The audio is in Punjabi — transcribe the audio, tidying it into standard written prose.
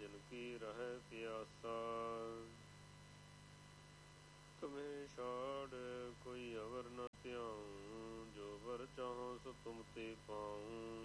ਜਿਨ ਕੀ ਰਹਿ ਪਿਆਸਾ। ਤੁਮਹਿ ਛਾੜ ਕੋਈ ਅਵਰ ਨ ਧਿਆਉ, ਜੋ ਵਰ ਚਾਹੋ ਸੋ ਤੁਮ ਤੇ ਪਾਉ।